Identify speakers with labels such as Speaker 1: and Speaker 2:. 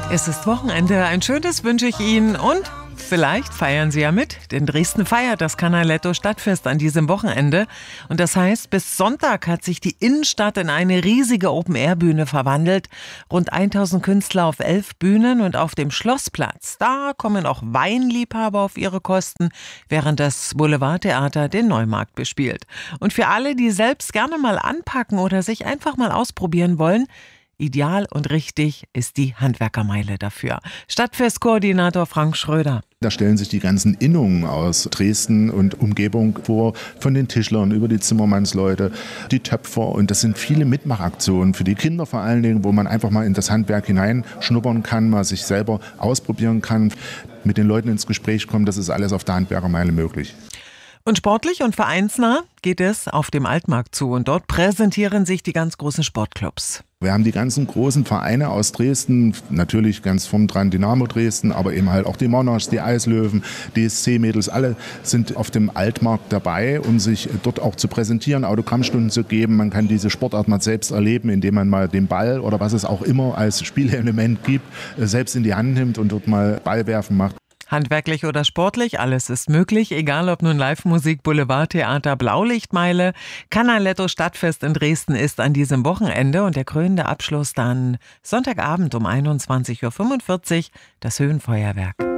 Speaker 1: Es ist Wochenende, ein schönes wünsche ich Ihnen und vielleicht feiern Sie ja mit, denn Dresden feiert das Canaletto Stadtfest an diesem Wochenende und das heißt, bis Sonntag hat sich die Innenstadt in eine riesige Open-Air-Bühne verwandelt. Rund 1000 Künstler auf 11 Bühnen und auf dem Schlossplatz, da kommen auch Weinliebhaber auf ihre Kosten, während das Boulevardtheater den Neumarkt bespielt. Und für alle, die selbst gerne mal anpacken oder sich einfach mal ausprobieren wollen, ideal und richtig ist die Handwerkermeile dafür. Stadtfestkoordinator Frank Schröder.
Speaker 2: Da stellen sich die ganzen Innungen aus Dresden und Umgebung vor, von den Tischlern über die Zimmermannsleute, die Töpfer. Und das sind viele Mitmachaktionen für die Kinder vor allen Dingen, wo man einfach mal in das Handwerk hineinschnuppern kann, mal sich selber ausprobieren kann, mit den Leuten ins Gespräch kommen. Das ist alles auf der Handwerkermeile möglich.
Speaker 1: Und sportlich und vereinsnah geht es auf dem Altmarkt zu und dort präsentieren sich die ganz großen Sportclubs.
Speaker 2: Wir haben die ganzen großen Vereine aus Dresden, natürlich ganz vorn dran Dynamo Dresden, aber eben halt auch die Monarchs, die Eislöwen, die SC-Mädels, alle sind auf dem Altmarkt dabei, um sich dort auch zu präsentieren, Autogrammstunden zu geben. Man kann diese Sportart mal selbst erleben, indem man mal den Ball oder was es auch immer als Spielelement gibt, selbst in die Hand nimmt und dort mal Ballwerfen macht.
Speaker 1: Handwerklich oder sportlich, alles ist möglich, egal ob nun Live-Musik, Boulevardtheater, Blaulichtmeile. Canaletto Stadtfest in Dresden ist an diesem Wochenende und der krönende Abschluss dann Sonntagabend um 21:45 Uhr, das Höhenfeuerwerk.